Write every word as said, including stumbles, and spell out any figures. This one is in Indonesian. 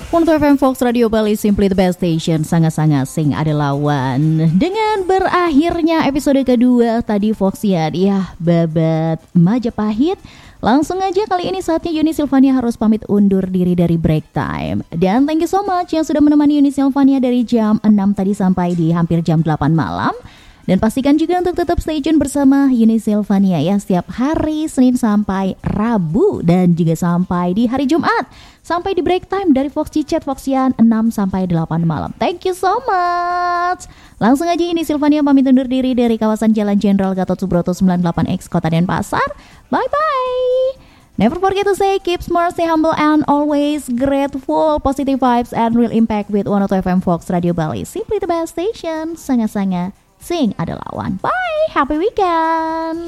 Untuk F M Fox Radio Bali, Simply the Best Station, sangat-sangat sing ada lawan. Dengan berakhirnya episode kedua tadi Foxian, ya babat Majapahit. Langsung aja kali ini saatnya Yuni Silvania harus pamit undur diri dari break time. Dan thank you so much yang sudah menemani Yuni Silvania dari jam enam tadi sampai di hampir jam delapan malam. Dan pastikan juga untuk tetap stay tune bersama Yuni Silvania ya, setiap hari Senin sampai Rabu dan juga sampai di hari Jumat. Sampai di break time dari Fox Cicet Foxian enam sampai delapan malam. Thank you so much. Langsung aja Yuni Silvania pamit undur diri dari kawasan Jalan Jenderal Gatot Subroto sembilan puluh delapan X Kota Denpasar. Bye bye. Never forget to say keep smart, stay humble and always grateful. Positive vibes and real impact with one oh two F M Fox Radio Bali. Simply the best station. Sangat-sangat sing ada lawan. Bye, happy weekend.